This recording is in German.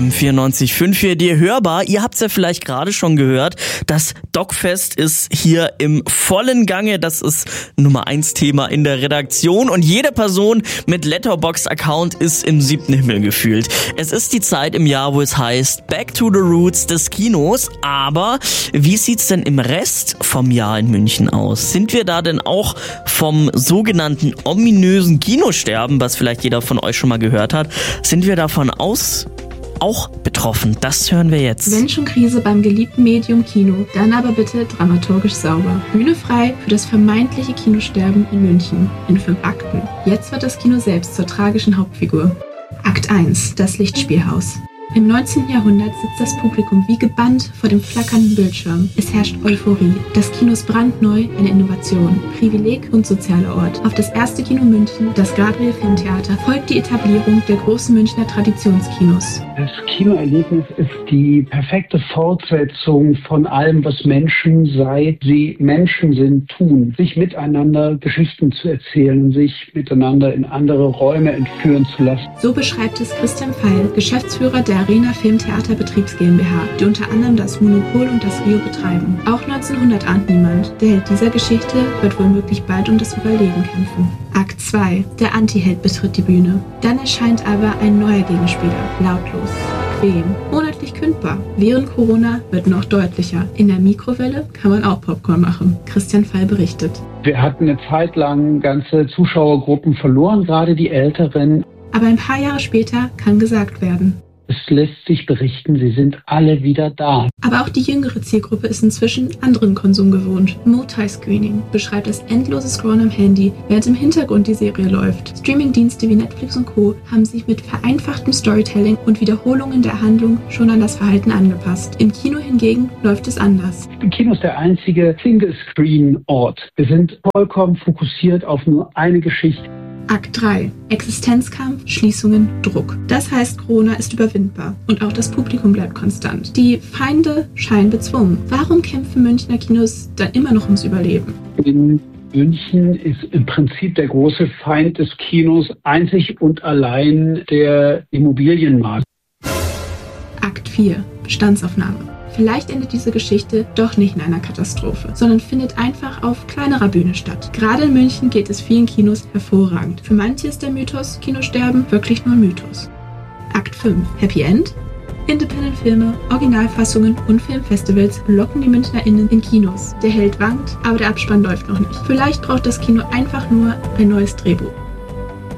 FM 94.5 hier dir hörbar. Ihr habt's ja vielleicht gerade schon gehört. Das Dogfest ist hier im vollen Gange. Das ist Nummer 1 Thema in der Redaktion und jede Person mit Letterboxd-Account ist im 7. Himmel gefühlt. Es ist die Zeit im Jahr, wo es heißt Back to the Roots des Kinos. Aber wie sieht's denn im Rest vom Jahr in München aus? Sind wir da denn auch vom sogenannten ominösen Kinosterben, was vielleicht jeder von euch schon mal gehört hat, sind wir davon auch betroffen? Das hören wir jetzt. Wenn schon Krise beim geliebten Medium Kino, dann aber bitte dramaturgisch sauber. Bühne frei für das vermeintliche Kinosterben in München in 5 Akten. Jetzt wird das Kino selbst zur tragischen Hauptfigur. Akt 1, das Lichtspielhaus. Im 19. Jahrhundert sitzt das Publikum wie gebannt vor dem flackernden Bildschirm. Es herrscht Euphorie. Das Kino ist brandneu, eine Innovation, Privileg und sozialer Ort. Auf das erste Kino München, das Gabriel Filmtheater, folgt die Etablierung der großen Münchner Traditionskinos. Das Kinoerlebnis ist die perfekte Fortsetzung von allem, was Menschen, seit sie Menschen sind, tun. Sich miteinander Geschichten zu erzählen, sich miteinander in andere Räume entführen zu lassen. So beschreibt es Christian Pfeil, Geschäftsführer der Arena Filmtheater Betriebs GmbH, die unter anderem das Monopol und das Rio betreiben. Auch 1900 ahnt niemand. Der Held dieser Geschichte wird womöglich bald um das Überleben kämpfen. Akt 2. Der Antiheld betritt die Bühne. Dann erscheint aber ein neuer Gegenspieler. Lautlos. Bequem. Monatlich kündbar. Während Corona wird noch deutlicher. In der Mikrowelle kann man auch Popcorn machen. Christian Pfeil berichtet. Wir hatten eine Zeit lang ganze Zuschauergruppen verloren, gerade die Älteren. Aber ein paar Jahre später kann gesagt werden: Es lässt sich berichten, sie sind alle wieder da. Aber auch die jüngere Zielgruppe ist inzwischen anderen Konsum gewohnt. Multiscreening beschreibt das endlose Scrollen am Handy, während im Hintergrund die Serie läuft. Streamingdienste wie Netflix und Co. haben sich mit vereinfachtem Storytelling und Wiederholungen der Handlung schon an das Verhalten angepasst. Im Kino hingegen läuft es anders. Im Kino ist der einzige Single-Screen-Ort. Wir sind vollkommen fokussiert auf nur eine Geschichte. Akt 3. Existenzkampf, Schließungen, Druck. Das heißt, Corona ist überwindbar und auch das Publikum bleibt konstant. Die Feinde scheinen bezwungen. Warum kämpfen Münchner Kinos dann immer noch ums Überleben? In München ist im Prinzip der große Feind des Kinos einzig und allein der Immobilienmarkt. Akt 4. Bestandsaufnahme. Vielleicht endet diese Geschichte doch nicht in einer Katastrophe, sondern findet einfach auf kleinerer Bühne statt. Gerade in München geht es vielen Kinos hervorragend. Für manche ist der Mythos Kinosterben wirklich nur ein Mythos. Akt 5. Happy End? Independent-Filme, Originalfassungen und Filmfestivals locken die MünchnerInnen in Kinos. Der Held wankt, aber der Abspann läuft noch nicht. Vielleicht braucht das Kino einfach nur ein neues Drehbuch.